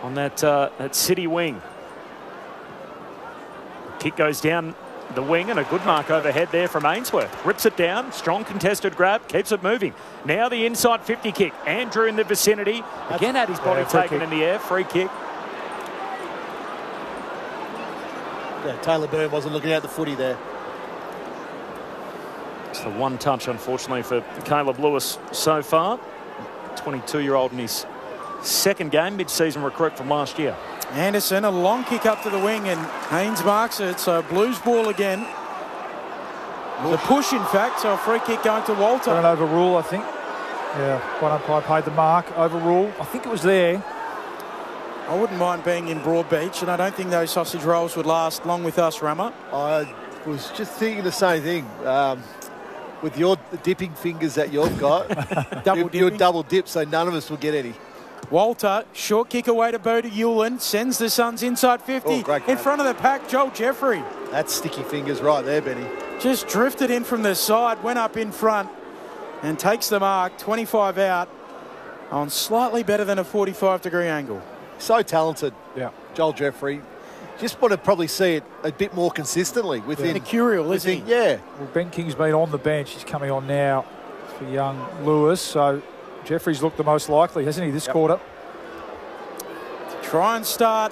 on that City wing. Kick goes down the wing and a good mark overhead there from Ainsworth. Rips it down, strong contested grab, keeps it moving. Now the inside 50 kick. Andrew in the vicinity. Again had his body taken in the air. Free kick. Yeah, Taylor Byrne wasn't looking at the footy there. It's the one touch, unfortunately, for Caleb Lewis so far. 22-year-old in his second game, mid-season recruit from last year. Anderson, a long kick up to the wing, and Haynes marks it. So Blues ball again. The push, in fact, so a free kick going to Walter. An overrule, I think. Yeah, one umpire paid the mark. Overrule. I think it was there. I wouldn't mind being in Broadbeach, and I don't think those sausage rolls would last long with us, Rammer. I was just thinking the same thing. With your dipping fingers that you've got, you're double dip, so none of us will get any. Walter, short kick away to Bodie Hewlin, sends the Suns inside 50. In front of the pack, Joel Jeffrey. That's sticky fingers right there, Benny. Just drifted in from the side, went up in front, and takes the mark, 25 out, on slightly better than a 45-degree angle. So talented, yeah. Joel Jeffrey. Just want to probably see it a bit more consistently within. Mercurial, isn't he? Yeah. Well, Ben King's been on the bench. He's coming on now for young Lewis. So Jeffrey's looked the most likely, hasn't he, this quarter? Try and start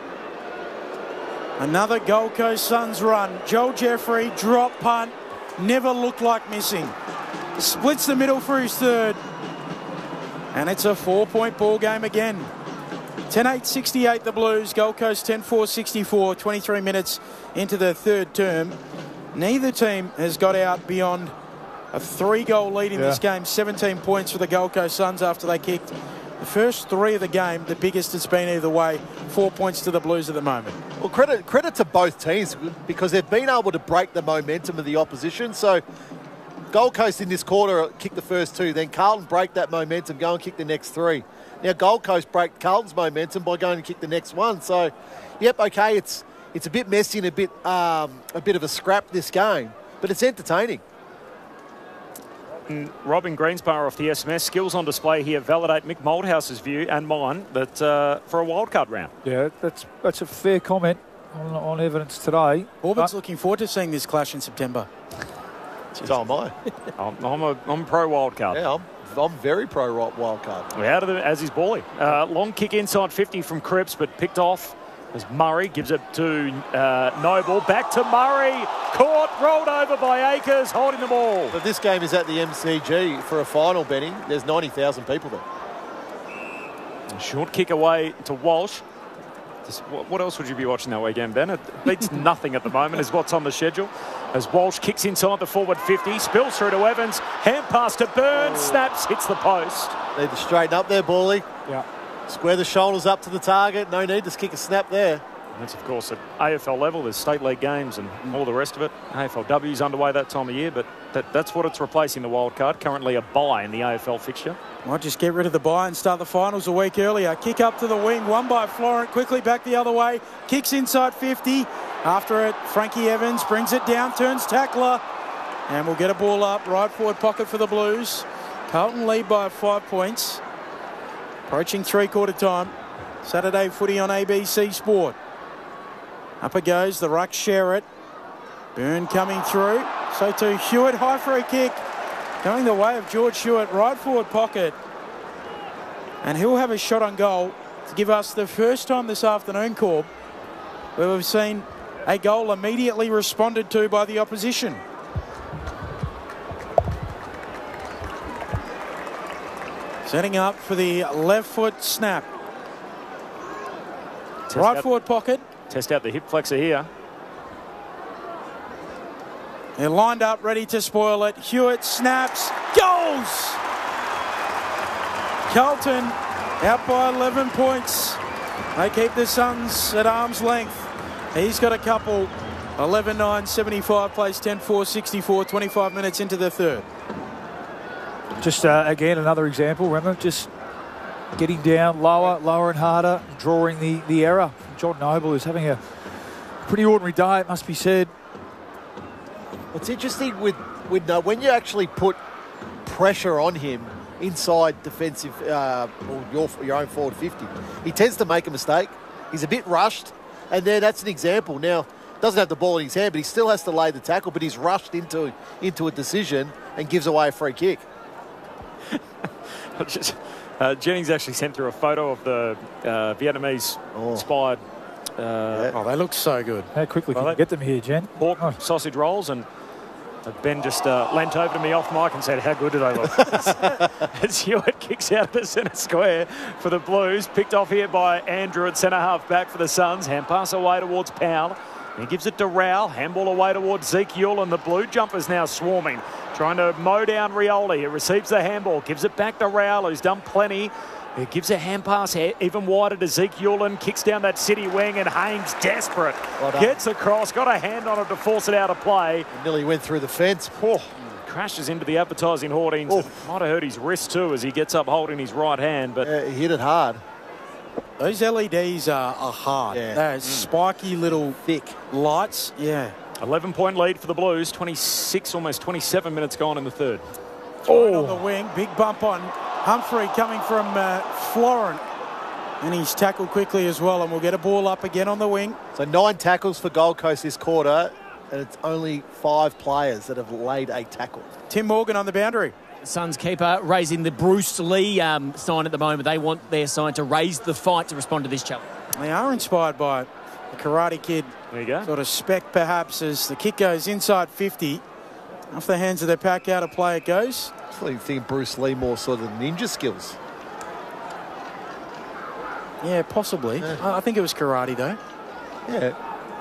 another Gold Coast Suns run. Joel Jeffrey, drop punt, never looked like missing. Splits the middle for his third. And it's a 4-point ball game again. 10-8-68 the Blues, Gold Coast 10-4-64, 23 minutes into the third term. Neither team has got out beyond a 3-goal lead in this game. 17 points for the Gold Coast Suns after they kicked the first 3 of the game. The biggest it's been either way. 4 points to the Blues at the moment. Well, credit to both teams because they've been able to break the momentum of the opposition. So Gold Coast in this quarter kicked the first 2, then Carlton break that momentum, go and kick the next 3. Now Gold Coast break Carlton's momentum by going to kick the next one. So, yep, okay, it's a bit messy and a bit of a scrap this game, but it's entertaining. Robin Greensborough off the SMS. Skills on display here validate Mick Moldhouse's view and mine that for a wildcard round. Yeah, that's a fair comment on evidence today. Auburn's looking forward to seeing this clash in September. So am I. I'm pro wildcard. Yeah, I'm very pro wildcard. We're out of the as is Bally. Long kick inside 50 from Cripps, but picked off as Murray gives it to Noble. Back to Murray. Caught, rolled over by Akers, holding the ball. But this game is at the MCG for a final, Benny. There's 90,000 people there. A short kick away to Walsh. What else would you be watching that weekend, Ben? It beats nothing at the moment is what's on the schedule. As Walsh kicks inside the forward 50, spills through to Evans, hand pass to Burns, snaps, hits the post. Need to straighten up there, Bally. Yeah. Square the shoulders up to the target. No need to kick a snap there. And that's, of course, at AFL level. There's state league games and all the rest of it. AFLW's underway that time of year, but that's what it's replacing the wild card. Currently a bye in the AFL fixture. Might just get rid of the bye and start the finals a week earlier. Kick up to the wing, won by Florent, quickly back the other way. Kicks inside 50. After it, Frankie Evans brings it down, turns tackler, and we'll get a ball up. Right forward pocket for the Blues. Carlton lead by 5 points. Approaching three-quarter time. Saturday footy on ABC Sport. Up it goes, the ruck share it. Byrne coming through. So to Hewitt, high free kick. Going the way of George Hewitt, right forward pocket. And he'll have a shot on goal to give us the first time this afternoon, Corb, where we've seen a goal immediately responded to by the opposition. Setting up for the left foot snap. Right forward pocket. Test out the hip flexor here. They're lined up, ready to spoil it. Hewitt snaps, goals! Carlton out by 11 points. They keep the Suns at arm's length. He's got a couple. 11-9, 75, plays 10-4, 64, 25 minutes into the third. Just, again, another example, remember, just getting down lower and harder, drawing the error. John Noble is having a pretty ordinary day, it must be said. What's interesting with when you actually put pressure on him, inside defensive or your own forward 50. He tends to make a mistake. He's a bit rushed, and then that's an example. Now, doesn't have the ball in his hand, but he still has to lay the tackle, but he's rushed into a decision and gives away a free kick. Jennings actually sent through a photo of the Vietnamese-inspired... they look so good. How quickly can you get them here, Jen? Pork sausage rolls, and Ben just leant over to me off mic and said, how good do they look? As Hewitt kicks out of the centre square for the Blues. Picked off here by Andrew at centre-half back for the Suns. Hand pass away towards Powell. He gives it to Rowell. Handball away towards Zeke Ewell, and the Blue Jumpers now swarming, trying to mow down Rioli. He receives the handball, gives it back to Rowell, who's done plenty. He gives a hand pass even wider to Zeke Ewell, kicks down that City wing, and Haynes, desperate, gets across, got a hand on it to force it out of play. It nearly went through the fence. Crashes into the advertising hoardings. Might have hurt his wrist too as he gets up holding his right hand. But he hit it hard. Those LEDs are hard. Yeah. They're spiky little thick lights. Yeah. 11-point lead for the Blues. 26, almost 27 minutes gone in the third. On the wing. Big bump on Humphrey coming from Florent. And he's tackled quickly as well. And we'll get a ball up again on the wing. So 9 tackles for Gold Coast this quarter. And it's only 5 players that have laid a tackle. Tim Morgan on the boundary. Suns keeper raising the Bruce Lee sign at the moment. They want their sign to raise the fight to respond to this challenge. They are inspired by it. The Karate Kid there you go. Sort of spec perhaps as the kick goes inside 50. Off the hands of their pack out of play it goes. I think Bruce Lee more sort of ninja skills. Yeah, possibly. Yeah. I think it was karate though. Yeah.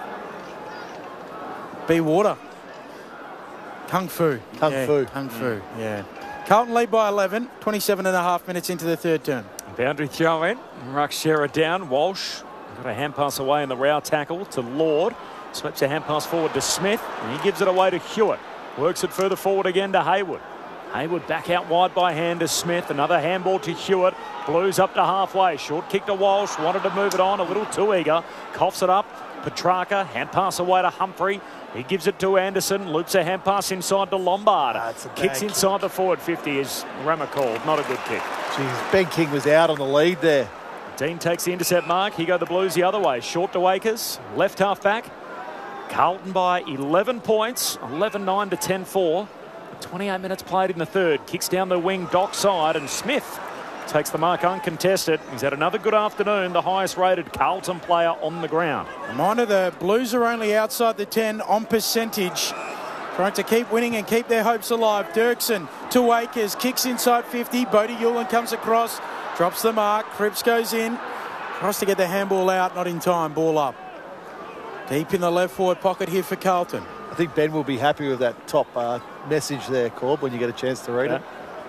B Water. Kung Fu. Kung Fu. Kung Fu, yeah. Carlton lead by 11, 27 and a half minutes into the third term. Boundary throw in. Ruxera down. Walsh got a hand pass away in the Rowell tackle to Lord. Sweeps a hand pass forward to Smith. And he gives it away to Hewitt. Works it further forward again to Hayward. Hayward back out wide by hand to Smith. Another handball to Hewitt. Blues up to halfway. Short kick to Walsh. Wanted to move it on. A little too eager. Coughs it up. Petrarca. Hand pass away to Humphrey. He gives it to Anderson. Loops a hand pass inside to Lombard. Kicks inside the forward 50 is Rammer called. Not a good kick. Jeez, Ben King was out on the lead there. Dean takes the intercept mark. Here go the Blues the other way. Short to Akers. Left half back. Carlton by 11 points. 11-9 to 10-4. 28 minutes played in the third. Kicks down the wing, Dock side, and Smith takes the mark uncontested. He's had another good afternoon. The highest rated Carlton player on the ground. Reminder, the Blues are only outside the 10 on percentage. Trying to keep winning and keep their hopes alive. Dirksen to Akers. Kicks inside 50. Bodie Hewlin comes across. Drops the mark. Cripps goes in. Tries to get the handball out. Not in time. Ball up. Deep in the left forward pocket here for Carlton. I think Ben will be happy with that top message there, Corb, when you get a chance to read it.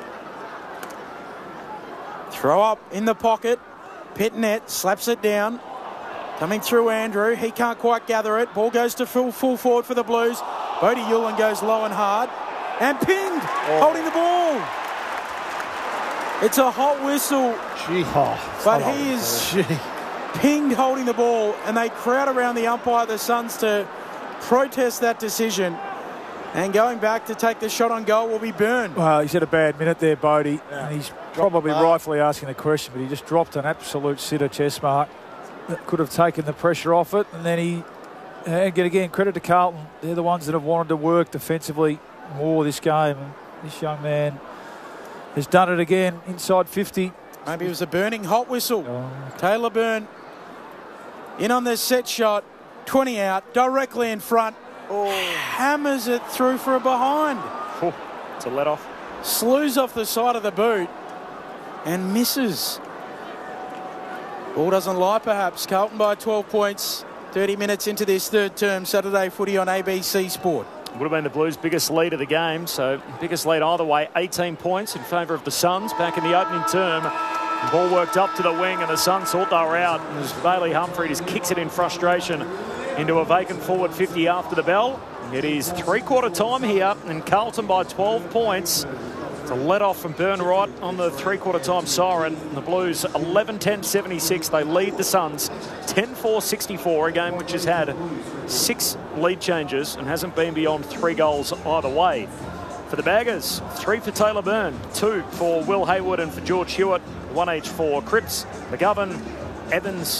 Throw up in the pocket. Pitnet slaps it down. Coming through Andrew. He can't quite gather it. Ball goes to full forward for the Blues. Bodie Hewlin goes low and hard. And pinged. Holding the ball. It's a hot whistle. But he is pinged holding the ball. And they crowd around the umpire, the Suns, to protest that decision. And going back to take the shot on goal will be Byrne. Well, he's had a bad minute there, Bodie. And he's probably rightfully asking the question, but he just dropped an absolute sitter chest mark that could have taken the pressure off it. And then he, again, credit to Carlton. They're the ones that have wanted to work defensively more this game. And this young man has done it again inside 50. Maybe it was a burning hot whistle. Taylor Byrne in on the set shot. 20 out, directly in front. Hammers it through for a behind. It's a let-off. Slews off the side of the boot and misses. Ball doesn't lie, perhaps. Carlton by 12 points. 30 minutes into this third term. Saturday footy on ABC Sport. Would have been the Blues' biggest lead of the game, so biggest lead either way. 18 points in favour of the Suns back in the opening term. Ball worked up to the wing and the Suns thought they were out. As Bailey Humphrey just kicks it in frustration into a vacant forward 50 after the bell. It is three-quarter time here and Carlton by 12 points. It's a let-off from Byrne right on the three-quarter time siren. The Blues 11-10-76. They lead the Suns 10-4-64, a game which has had 6 lead changes and hasn't been beyond 3 goals either way. For the baggers, 3 for Taylor Byrne, 2 for Will Hayward and for George Hewitt, 1 each for Cripps, McGovern, Evans,